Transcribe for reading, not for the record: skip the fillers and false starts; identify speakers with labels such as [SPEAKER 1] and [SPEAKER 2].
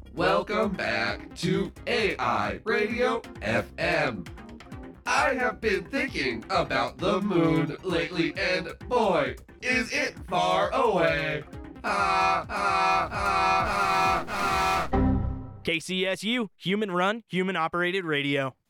[SPEAKER 1] Welcome back to AI Radio FM. I have been thinking about the moon lately, and boy, is it far away.
[SPEAKER 2] KCSU, human run, human operated radio.